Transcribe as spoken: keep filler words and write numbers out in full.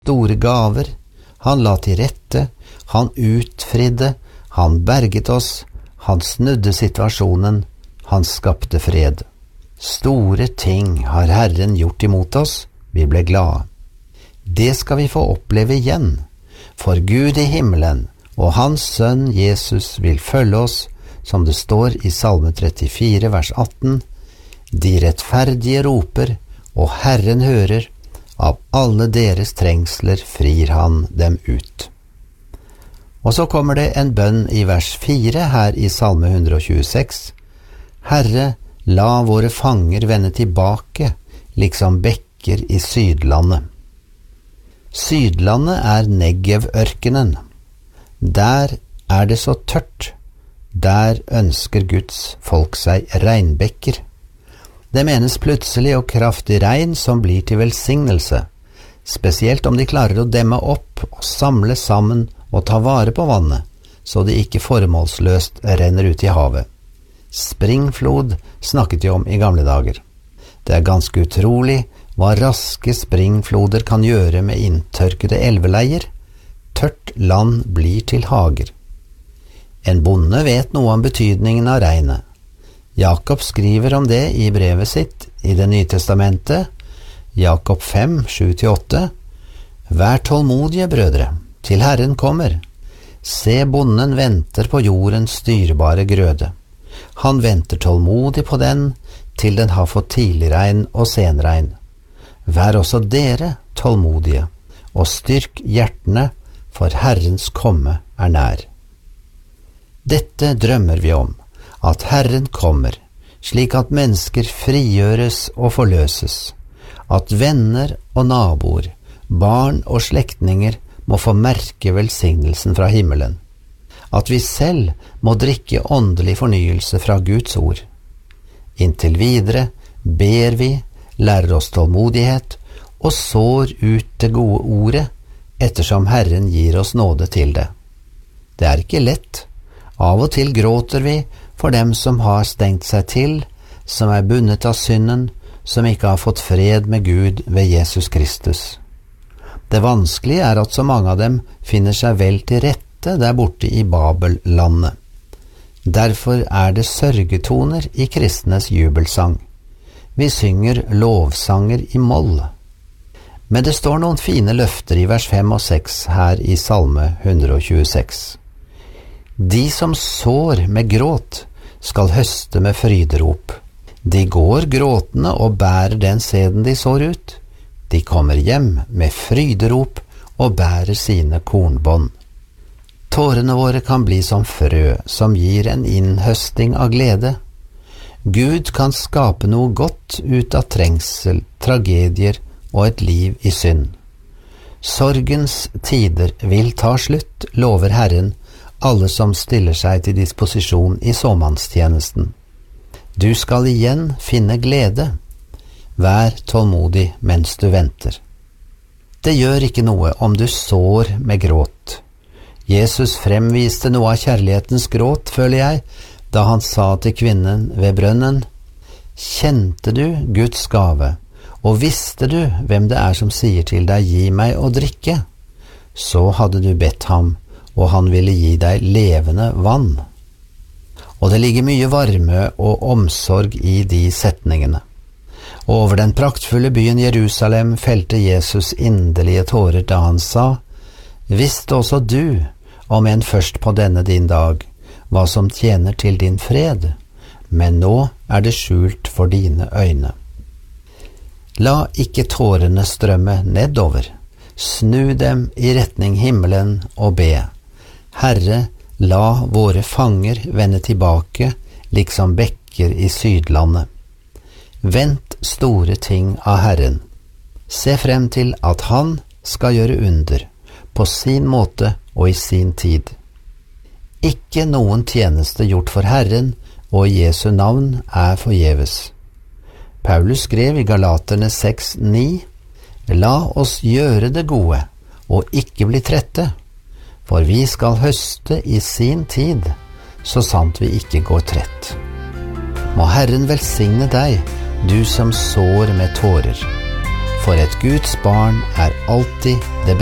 store gaver, han la til rette, han utfridde, han berget oss, han snudde situasjonen, han skapte fred. Store ting har Herren gjort imot oss, vi ble glade. Det skal vi få oppleve igjen, for Gud i himmelen og hans sønn Jesus vil følge oss, som det står i Salme trettifire, vers atten. De rettferdige roper, og Herren hører, av alle deres trengsler frir han dem ut. Og så kommer det en bønn i vers fire her i Salme hundre og tjueseks. Herre, la våre fanger vende tilbake, liksom bekker i Sydlandet. Sydlandet er Negev-ørkenen. Der er det så tørt. Der ønsker Guds folk seg regnbekker. Det menes plutselig og kraftig regn som blir til velsignelse, spesielt om de klarer å demme opp og samle sammen og ta vare på vannet, så det ikke formålsløst renner ut i havet. Springflod snakket de om i gamle dager. Det er ganske utrolig hva raske springfloder kan gjøre med inntørkede elveleier. Tørt land blir til hager. En bonde vet noe om betydningen av regnet. Jakob skriver om det i brevet sitt i Det nye testamentet, Jakob fem, sju til åtte. Vær tålmodige, brødre, til Herren kommer. Se, bonden venter på jordens styrbare grøde. Han venter tålmodig på den, til den har fått tidligregn og senregn. Vær også dere tålmodige, og styrk hjertene, for Herrens komme er nær. Dette drømmer vi om, at Herren kommer, slik at mennesker frigjøres og forløses, at venner og naboer, barn og slektninger må få merke velsignelsen fra himmelen, at vi selv må drikke åndelig fornyelse fra Guds ord. Inntil videre ber vi, lærer oss tålmodighet og sår ut det gode ordet, ettersom Herren gir oss nåde til det. Det er ikke lett. Av og til gråter vi for dem som har stengt seg til, som er bundet av synden, som ikke har fått fred med Gud ved Jesus Kristus. Det vanskelige er at så mange av dem finner seg vel til rette der borte i Babellandet. Derfor er det sørgetoner i kristnes jubelsang. Vi synger lovsanger i moll. Men det står noen fine løfter i vers fem og seks her i Salme hundre og tjueseks. De som sår med gråt skal høste med fryderop. De går gråtende og bærer den sæden de sår ut. De kommer hjem med fryderop og bærer sine kornbånd. Tårene våre kan bli som frø som gir en innhøsting av glede. Gud kan skape noe godt ut av trengsel, tragedier og et liv i synd. Sorgens tider vil ta slutt, lover Herren, alle som stiller seg til disposisjon i såmannstjenesten. Du skal igjen finne glede. Vær tålmodig mens du venter. Det gjør ikke noe om du sår med gråt. Jesus fremviste noe av kjærlighetens gråt, føler jeg, da han sa til kvinnen ved brønnen, «Kjente du Guds gave, og visste du hvem det er som sier til deg, gi meg å drikke? Så hadde du bedt ham, og han ville gi deg levende vann.» Og det ligger mye varme og omsorg i de setningene. Og over den praktfulle byen Jerusalem felte Jesus inderlige tårer da han sa, «Visste også du, om enn først på denne din dag, hva som tjener til din fred, men nå er det skjult for dine øyne.» La ikke tårene strømme nedover. Snu dem i retning himmelen og be. Herre, la våre fanger vende tilbake, liksom bekker i Sydlandet. Vent store ting av Herren. Se frem til at han skal gjøre under, på sin måte og i sin tid. Ikke noen tjeneste gjort for Herren og i Jesu navn er forgjeves. Paulus skrev i Galaterne seks ni, «La oss gjøre det gode, og ikke bli trette, for vi skal høste i sin tid, så sant vi ikke går trett.» Må Herren velsigne deg, du som sår med tårer. For et Guds barn er alltid det beste.